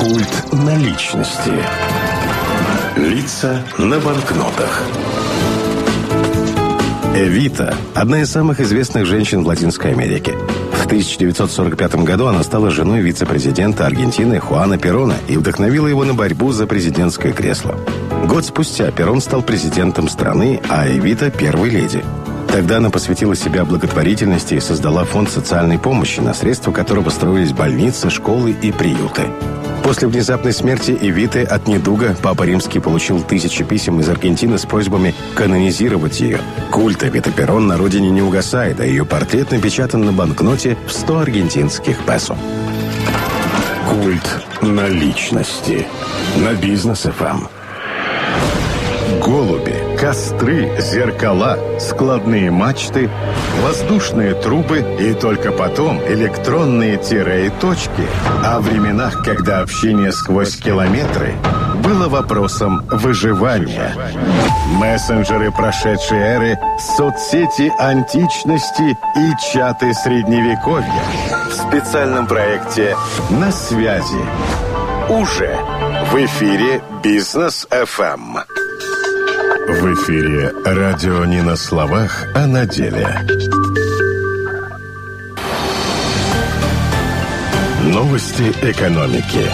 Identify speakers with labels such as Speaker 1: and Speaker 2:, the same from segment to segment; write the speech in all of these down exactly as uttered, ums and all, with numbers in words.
Speaker 1: Культ наличности. Лица на банкнотах. Эвита – одна из самых известных женщин в Латинской Америке. В тысяча девятьсот сорок пятом году она стала женой вице-президента Аргентины Хуана Перона и вдохновила его на борьбу за президентское кресло. Год спустя Перон стал президентом страны, а Эвита – первой леди. Тогда она посвятила себя благотворительности и создала фонд социальной помощи, на средства которого строились больницы, школы и приюты. После внезапной смерти Эвиты от недуга Папа Римский получил тысячи писем из Аргентины с просьбами канонизировать ее. Культ Эвиты Перон на родине не угасает, а ее портрет напечатан на банкноте в сто аргентинских песо. Культ наличности. На Бизнес эф эм. Голуби, костры, зеркала, складные мачты, воздушные трубы и только потом электронные тире и точки. О временах, когда общение сквозь километры было вопросом выживания. Мессенджеры прошедшей эры, соцсети античности и чаты средневековья. В специальном проекте «На связи». Уже в эфире Бизнес эф эм. В эфире радио не на словах, а на деле. Новости экономики.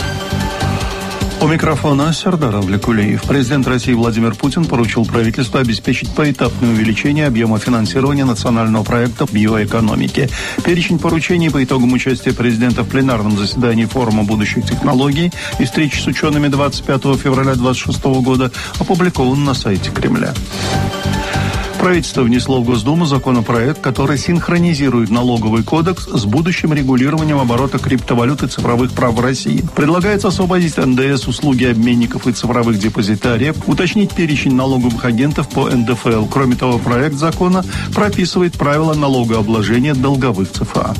Speaker 2: У микрофона Сердар Авлекулеев. Президент России Владимир Путин поручил правительству обеспечить поэтапное увеличение объема финансирования национального проекта биоэкономики. Перечень поручений по итогам участия президента в пленарном заседании форума будущих технологий и встречи с учеными двадцать пятого февраля две тысячи двадцать шестого года опубликован на сайте Кремля. Правительство внесло в Госдуму законопроект, который синхронизирует налоговый кодекс с будущим регулированием оборота криптовалют и цифровых прав в России. Предлагается освободить эн дэ эс, услуги обменников и цифровых депозитариев, уточнить перечень налоговых агентов по эн дэ эф эл. Кроме того, проект закона прописывает правила налогообложения долговых цэ эф а.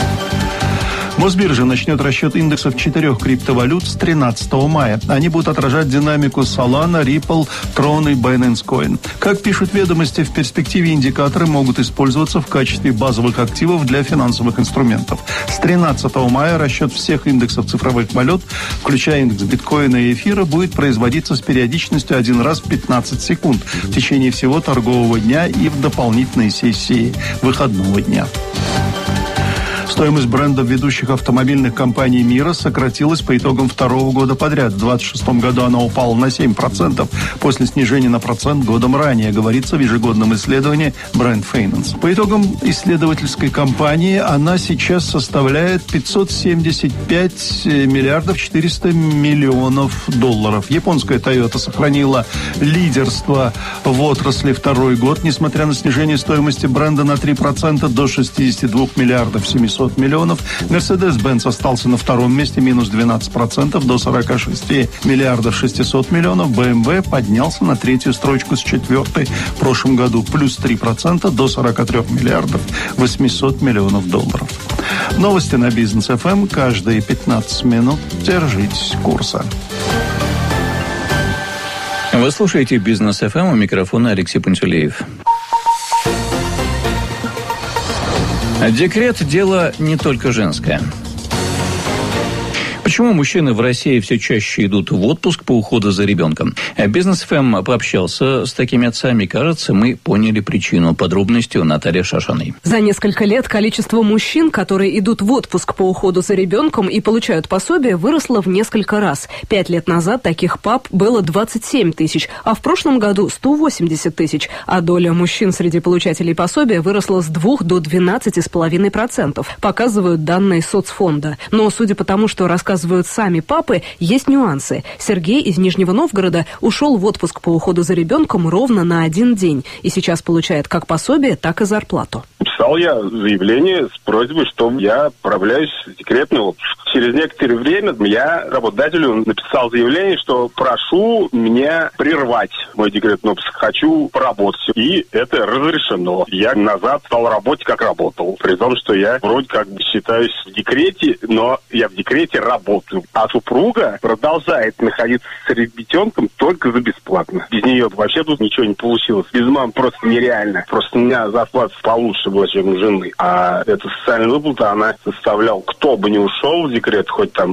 Speaker 2: Мосбиржа начнет расчет индексов четырех криптовалют с тринадцатого мая. Они будут отражать динамику Solana, Ripple, Tron и Binance Coin. Как пишут ведомости, в перспективе индикаторы могут использоваться в качестве базовых активов для финансовых инструментов. С тринадцатого мая расчет всех индексов цифровых валют, включая индекс биткоина и эфира, будет производиться с периодичностью один раз в пятнадцать секунд в течение всего торгового дня и в дополнительной сессии выходного дня. Стоимость брендов ведущих автомобильных компаний мира сократилась по итогам второго года подряд. В две тысячи двадцать шестом году она упала на семь процентов после снижения на процент годом ранее, говорится в ежегодном исследовании Brand Finance. По итогам исследовательской кампании она сейчас составляет пятьсот семьдесят пять миллиардов четыреста миллионов долларов. Японская Toyota сохранила лидерство в отрасли второй год, несмотря на снижение стоимости бренда на три процента до шестьдесят два миллиардов семьсот миллионов. Mercedes-Benz остался на втором месте, минус двенадцать процентов до сорок шесть миллиардов шестьсот миллионов. бэ эм вэ поднялся на третью строчку с четвертой в прошлом году, плюс три процента до сорок три миллиардов восемьсот миллионов долларов. Новости на Бизнес эф эм каждые пятнадцать минут. Держитесь курса.
Speaker 3: Вы слушаете Бизнес эф эм, у микрофона Алексей Пантелеев. Декрет – дело не только женское. Почему мужчины в России все чаще идут в отпуск по уходу за ребенком? Бизнес эф эм пообщался с такими отцами. Кажется, мы поняли причину. Подробности у Натальи Шашиной.
Speaker 4: За несколько лет количество мужчин, которые идут в отпуск по уходу за ребенком и получают пособие, выросло в несколько раз. Пять лет назад таких пап было двадцать семь тысяч, а в прошлом году сто восемьдесят тысяч. А доля мужчин среди получателей пособия выросла с двух до двенадцати с половиной процентов, показывают данные соцфонда. Но судя по тому, что рассказывают сами папы, есть нюансы. Сергей из Нижнего Новгорода ушел в отпуск по уходу за ребенком ровно на один день и сейчас получает как пособие, так и зарплату.
Speaker 5: Написал я заявление с просьбой, что я отправляюсь в декретный отпуск. Через некоторое время я работодателю написал заявление, что прошу меня прервать мой декретный отпуск, хочу поработать. И это разрешено. Я назад стал работать, как работал. При том, что я вроде как бы считаюсь в декрете, но я в декрете работаю. А супруга продолжает находиться с ребенком только за бесплатно. Без нее вообще тут ничего не получилось. Без мамы просто нереально. Просто у меня зарплата получше была, чем у жены. А эта социальная выплата, она составляла, кто бы ни ушел в декрет, хоть там